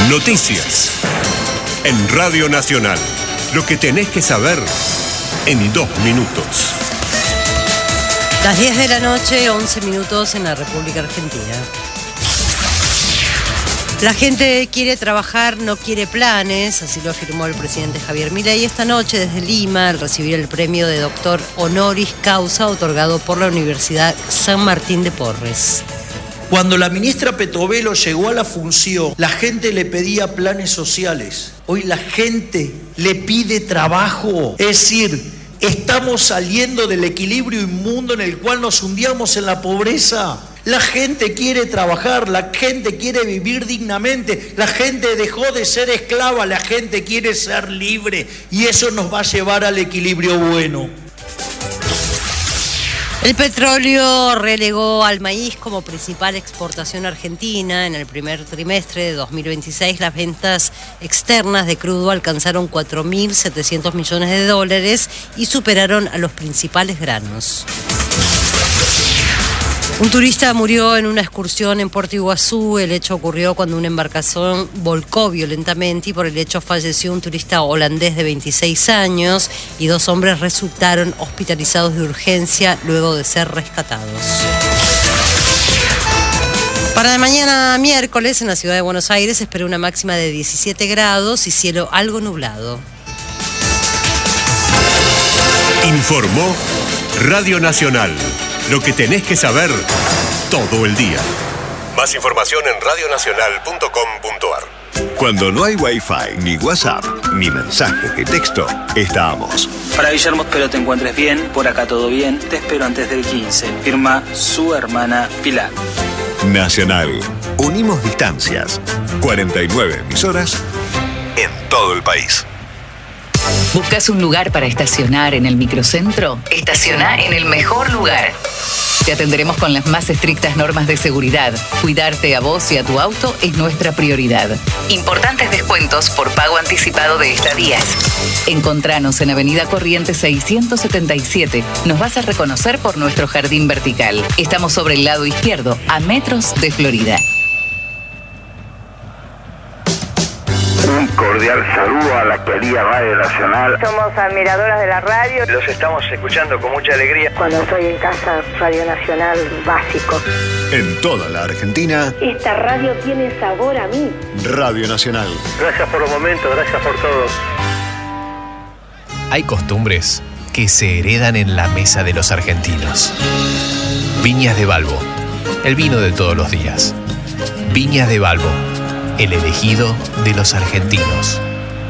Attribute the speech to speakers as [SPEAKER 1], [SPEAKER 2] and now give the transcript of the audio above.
[SPEAKER 1] Noticias. En Radio Nacional. Lo que tenés que saber en 2 minutos.
[SPEAKER 2] Las 10 de la noche, 11 minutos en la República Argentina. La gente quiere trabajar, no quiere planes, así lo afirmó el presidente Javier Milei esta noche desde Lima al recibir el premio de doctor honoris causa otorgado por la Universidad San Martín de Porres.
[SPEAKER 3] Cuando la ministra Petovelo llegó a la función, la gente le pedía planes sociales. Hoy la gente le pide trabajo. Es decir, estamos saliendo del equilibrio inmundo en el cual nos hundíamos en la pobreza. La gente quiere trabajar, la gente quiere vivir dignamente, la gente dejó de ser esclava, la gente quiere ser libre y eso nos va a llevar al equilibrio bueno.
[SPEAKER 2] El petróleo relegó al maíz como principal exportación argentina. En el primer trimestre de 2026, las ventas externas de crudo alcanzaron 4.700 millones de dólares y superaron a los principales granos. Un turista murió en una excursión en Puerto Iguazú. El hecho ocurrió cuando una embarcación volcó violentamente y por el hecho falleció un turista holandés de 26 años y 2 hombres resultaron hospitalizados de urgencia luego de ser rescatados. Para mañana miércoles en la ciudad de Buenos Aires se espera una máxima de 17 grados y cielo algo nublado.
[SPEAKER 1] Informó Radio Nacional. Lo que tenés que saber todo el día. Más información en radionacional.com.ar. Cuando no hay Wi-Fi, ni WhatsApp, ni mensaje de texto, estamos.
[SPEAKER 4] Para Guillermo, espero te encuentres bien. Por acá todo bien. Te espero antes del 15. Firma su hermana Pilar.
[SPEAKER 1] Nacional. Unimos distancias. 49 emisoras en todo el país.
[SPEAKER 5] ¿Buscas un lugar para estacionar en el microcentro? Estaciona en el mejor lugar. Te atenderemos con las más estrictas normas de seguridad. Cuidarte a vos y a tu auto es nuestra prioridad. Importantes descuentos por pago anticipado de estadías. Encontranos en Avenida Corrientes 677. Nos vas a reconocer por nuestro jardín vertical. Estamos sobre el lado izquierdo, a metros de Florida.
[SPEAKER 6] Un cordial saludo a la querida Radio Nacional.
[SPEAKER 7] Somos admiradoras de la radio.
[SPEAKER 6] Los estamos escuchando con mucha alegría.
[SPEAKER 7] Cuando estoy en casa, Radio Nacional básico.
[SPEAKER 1] En toda la Argentina.
[SPEAKER 7] Esta radio tiene sabor a mí.
[SPEAKER 1] Radio Nacional.
[SPEAKER 6] Gracias por los momentos, gracias por todo.
[SPEAKER 8] Hay costumbres que se heredan en la mesa de los argentinos. Viñas de Balbo, el vino de todos los días. Viñas de Balbo, el elegido de los argentinos.